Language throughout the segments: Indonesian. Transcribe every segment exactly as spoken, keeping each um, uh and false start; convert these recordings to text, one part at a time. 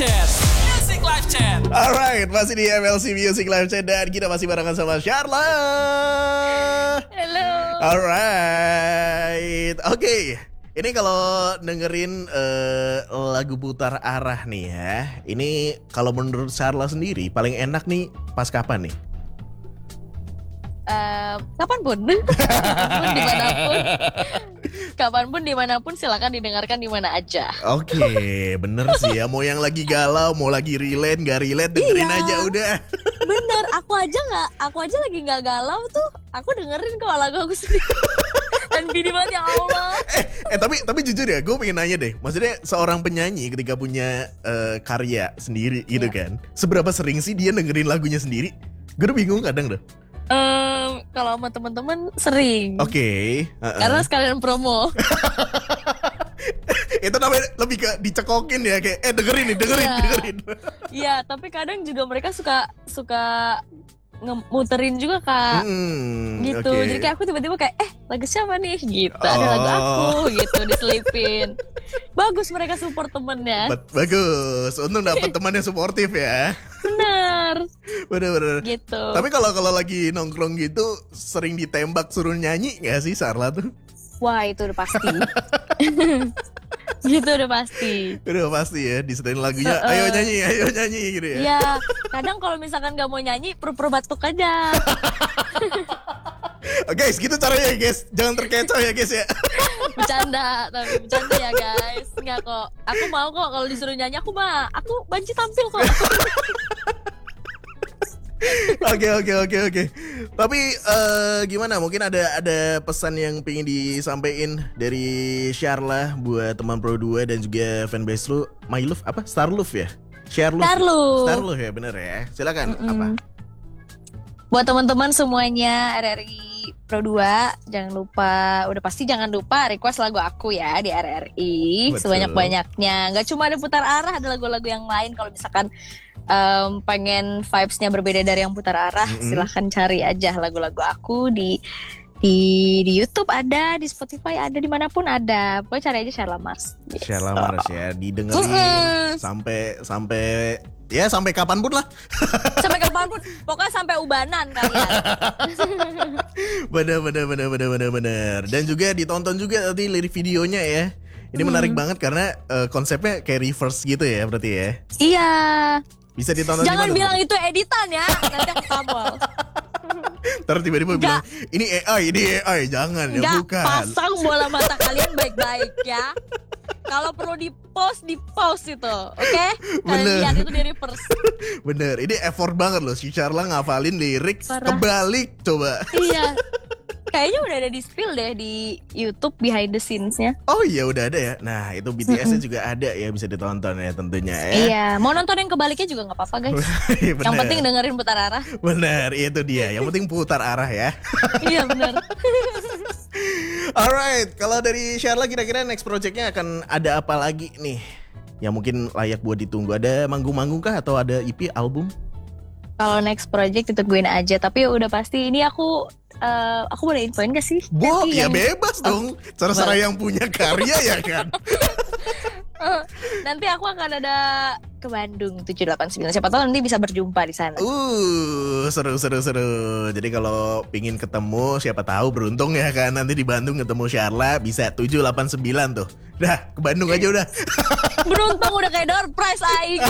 Chat. Music Live Chat. Alright, masih di M L C Music Live Chat dan kita masih barengan sama Sharla. Halo. Alright, oke. Okay. Ini kalau dengerin uh, lagu putar arah nih ya. Ini kalau menurut Sharla sendiri paling enak nih pas kapan nih? Uh, kapanpun, kapanpun dimanapun, kapanpun dimanapun silakan didengarkan di mana aja. Oke, okay, bener sih ya. Mau yang lagi galau, mau lagi relate, nggak relate, dengerin iya, aja udah. Bener, aku aja nggak, aku aja lagi nggak galau tuh, aku dengerin kok lagu aku sendiri. Dan gini banget ya Allah. Eh, eh tapi tapi jujur ya, gue pengen nanya deh. Maksudnya seorang penyanyi ketika punya uh, karya sendiri gitu yeah. kan, seberapa sering sih dia dengerin lagunya sendiri? Gue udah bingung kadang deh. Um, kalau sama teman-teman sering. Oke. Okay. Uh-uh. Karena sekalian promo. Itu namanya lebih ke dicekokin ya, kayak eh dengerin nih, dengerin, yeah. dengerin. Iya, tapi kadang juga mereka suka suka ngemuterin juga Kak. Hmm, gitu. Okay. Jadi kayak aku tiba-tiba kayak eh lagu siapa nih gitu. Oh. Ada lagu aku gitu diselipin. Bagus mereka support temennya. Bagus. Untung dapet teman yang suportif ya. Benar. Bener-bener gitu. Tapi kalau kalau lagi nongkrong gitu sering ditembak suruh nyanyi gak sih Sharla tuh? Wah itu udah pasti. Gitu udah pasti. Udah pasti ya disetelin lagunya uh, uh. Ayo nyanyi, ayo nyanyi gitu ya. Iya. Kadang kalau misalkan gak mau nyanyi pura-pura batuk aja. Oh, guys gitu caranya guys. Jangan terkecoh ya guys ya. Bercanda. Tapi bercanda ya guys. Enggak kok. Aku mau kok kalau disuruh nyanyi. Aku mah Aku banci tampil kok. Oke oke oke oke. Tapi uh, gimana? Mungkin ada ada pesan yang pengen disampaikan dari Sharla buat teman Pro dua dan juga fanbase lu, My Love apa? Star Love ya? Share Love. Star Love. Star Love ya, bener ya. Silakan. Mm-mm. Apa? Buat teman-teman semuanya R R I Pro dua, jangan lupa, udah pasti jangan lupa request lagu aku ya di R R I. Betul. Sebanyak-banyaknya. Gak cuma ada putar arah, ada lagu-lagu yang lain. Kalau misalkan Um, pengen vibes-nya berbeda dari yang putar arah, mm-hmm. silahkan cari aja lagu-lagu aku di di di YouTube ada, di Spotify ada, dimanapun ada. Pokoknya cari aja Sharla Mars. Gitu. Sharla Mars ya, didengerin mm-hmm. sampai sampai ya sampai kapanpun lah. Sampai kapanpun, pokoknya sampai ubanan kalian. Bener bener bener bener bener bener. Dan juga ditonton juga tadi lirik videonya ya. Ini hmm. menarik banget karena uh, konsepnya kayak reverse gitu ya berarti ya. Iya. Bisa ditonton. Jangan dimana, bilang berarti? Itu editan ya. Nanti aku tabol. Ntar tiba-tiba bilang ini A I, ini A I. Jangan ya, bukan. Pasang bola mata kalian baik-baik ya. Kalau perlu di post, di post itu, oke? Okay? Kalian lihat itu di reverse. Bener, ini effort banget loh si Sharla ngafalin lirik Parah. Kebalik coba. Iya. Kayaknya udah ada di spill deh di YouTube behind the scenes-nya. Oh iya udah ada ya. Nah itu B T S-nya mm-hmm. juga ada ya, bisa ditonton ya tentunya ya. Iya, mau nonton yang kebaliknya juga gak apa-apa guys. Yang penting dengerin putar arah. Bener, itu dia. Yang penting putar arah ya. Iya bener. Alright, kalau dari Sharla kira-kira next project-nya akan ada apa lagi nih? Yang mungkin layak buat ditunggu. Ada manggung-manggung kah atau ada E P, album? Kalau next project ditungguin aja. Tapi udah pasti ini aku Uh, aku boleh infoin gak sih? Bo, ya yang... bebas dong. Cara-cara yang punya karya ya kan. uh, Nanti aku akan ada ke Bandung tujuh delapan sembilan. Siapa tahu nanti bisa berjumpa di sana. Uh, seru seru seru. Jadi kalau pingin ketemu, siapa tahu beruntung ya kan nanti di Bandung ketemu Sharla bisa tujuh delapan sembilan tuh. Dah, ke Bandung aja udah. Beruntung udah kayak door prize aing.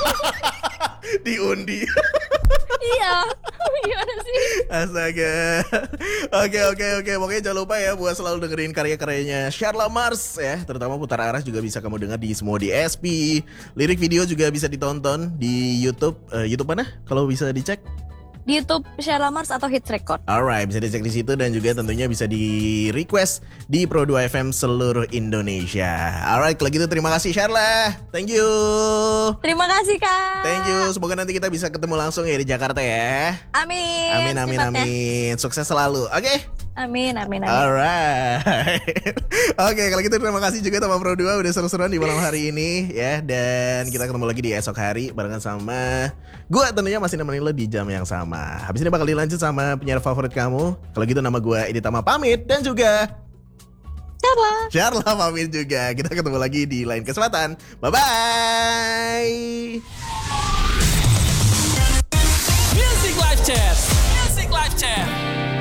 Diundi. Iya. Gimana sih? Astaga. Oke oke oke. Pokoknya jangan lupa ya buat selalu dengerin karya-karyanya Sharla Mars ya. Terutama putar arah juga bisa kamu dengar di semua D S P. Lirik video juga bisa ditonton di YouTube. uh, YouTube mana? Kalau bisa dicek di YouTube Sharla Mars atau Hits Record. Alright, bisa dicek di situ dan juga tentunya bisa di request di Pro dua F M seluruh Indonesia. Alright, kalau gitu terima kasih Sharla. Thank you. Terima kasih Kak. Thank you. Semoga nanti kita bisa ketemu langsung ya di Jakarta ya. Amin. Amin amin Cepatnya. amin. Sukses selalu. Oke. Okay? Amin amin amin. Alright. Oke, okay, kalau gitu terima kasih juga sama Pro dua udah seru-seruan di malam hari ini ya. Dan kita ketemu lagi di esok hari barengan sama gue tentunya masih nemenin lo di jam yang sama. Habis ini bakal dilanjut sama penyiar favorit kamu. Kalau gitu nama gue Editama pamit dan juga Sharla. Sharla pamit juga. Kita ketemu lagi di lain kesempatan. Bye bye.